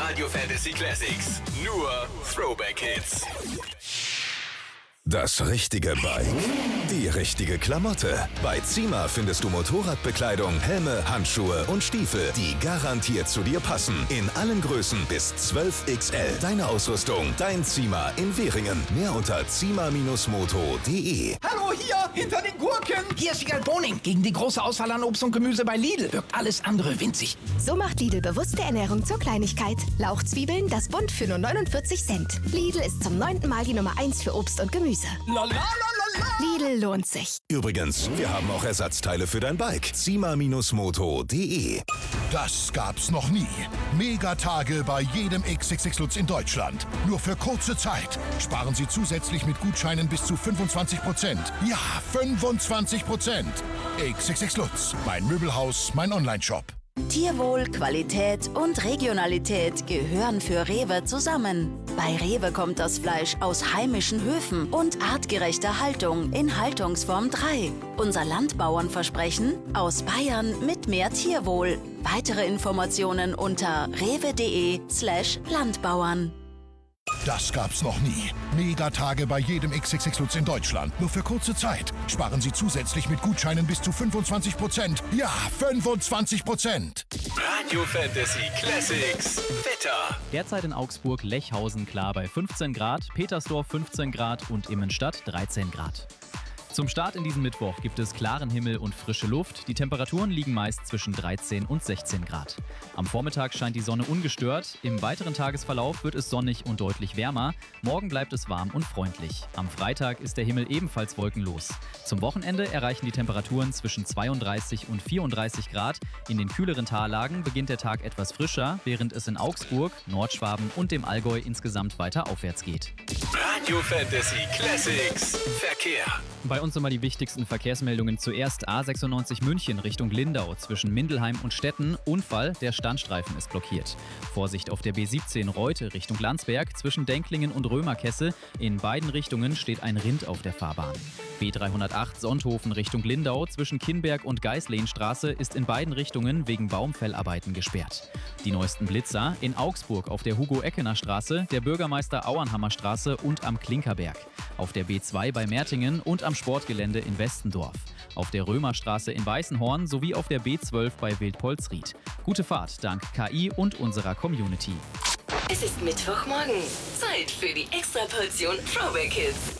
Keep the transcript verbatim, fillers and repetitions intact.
Radio Fantasy Classics. Nur Throwback Hits. Das richtige Bike, die richtige Klamotte. Bei Zima findest du Motorradbekleidung, Helme, Handschuhe und Stiefel, die garantiert zu dir passen. In allen Größen bis zwölf X L. Deine Ausrüstung, dein Zima in Währingen. Mehr unter zima Bindestrich moto punkt de. Hallo, hier, hinter den Gurken. Hier ist Wiegald Boning. Gegen die große Auswahl an Obst und Gemüse bei Lidl wirkt alles andere winzig. So macht Lidl bewusste Ernährung zur Kleinigkeit. Lauchzwiebeln, das Bund für nur neunundvierzig Cent. Lidl ist zum neunten Mal die Nummer eins für Obst und Gemüse. La, la, la, la, la. Lidl lohnt sich. Übrigens, wir haben auch Ersatzteile für dein Bike. zima Bindestrich moto punkt de. Das gab's noch nie. Megatage bei jedem X X X Lutz in Deutschland. Nur für kurze Zeit. Sparen Sie zusätzlich mit Gutscheinen bis zu fünfundzwanzig Prozent. Ja, fünfundzwanzig Prozent. X X X Lutz. Mein Möbelhaus, mein Onlineshop. Tierwohl, Qualität und Regionalität gehören für Rewe zusammen. Bei Rewe kommt das Fleisch aus heimischen Höfen und artgerechter Haltung in Haltungsform drei. Unser Landbauernversprechen: aus Bayern mit mehr Tierwohl. Weitere Informationen unter rewe.de slash Landbauern. Das gab's noch nie. Megatage bei jedem X X X Lutz in Deutschland. Nur für kurze Zeit. Sparen Sie zusätzlich mit Gutscheinen bis zu fünfundzwanzig Prozent. Ja, fünfundzwanzig Prozent. Radio Fantasy Classics. Wetter. Derzeit in Augsburg, Lechhausen klar bei fünfzehn Grad, Petersdorf fünfzehn Grad und Immenstadt dreizehn Grad. Zum Start in diesen Mittwoch gibt es klaren Himmel und frische Luft. Die Temperaturen liegen meist zwischen dreizehn und sechzehn Grad. Am Vormittag scheint die Sonne ungestört. Im weiteren Tagesverlauf wird es sonnig und deutlich wärmer. Morgen bleibt es warm und freundlich. Am Freitag ist der Himmel ebenfalls wolkenlos. Zum Wochenende erreichen die Temperaturen zwischen zweiunddreißig und vierunddreißig Grad. In den kühleren Tallagen beginnt der Tag etwas frischer, während es in Augsburg, Nordschwaben und dem Allgäu insgesamt weiter aufwärts geht. Radio Fantasy Classics. Verkehr. Bei uns immer die wichtigsten Verkehrsmeldungen. Zuerst A sechsundneunzig München Richtung Lindau zwischen Mindelheim und Stetten. Unfall, der Standstreifen ist blockiert. Vorsicht auf der B siebzehn Reute Richtung Landsberg zwischen Denklingen und Römerkesse. In beiden Richtungen steht ein Rind auf der Fahrbahn. B dreihundertacht Sonthofen Richtung Lindau zwischen Kinberg und Geisleenstraße ist in beiden Richtungen wegen Baumfellarbeiten gesperrt. Die neuesten Blitzer in Augsburg auf der Hugo-Eckener-Straße, der Bürgermeister-Auernhammer-Straße und am Klinkerberg. Auf der B zwei bei Mertingen und am Sportgelände in Westendorf. Auf der Römerstraße in Weißenhorn sowie auf der B zwölf bei Wildpolsried. Gute Fahrt dank K I und unserer Community. Es ist Mittwochmorgen. Zeit für die Extraportion Throwback Hits.